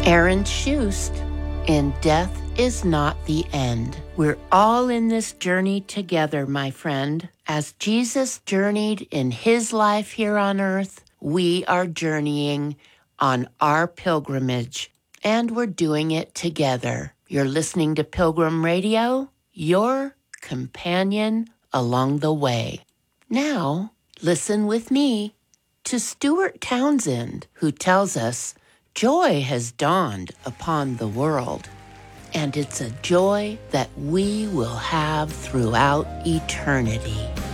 Aaron Shust in Death is Not the End. We're all in this journey together, my friend. As Jesus journeyed in his life here on earth, we are journeying on our pilgrimage, and we're doing it together. You're listening to Pilgrim Radio, your companion along the way. Now, listen with me to Stuart Townsend, who tells us joy has dawned upon the world, and it's a joy that we will have throughout eternity.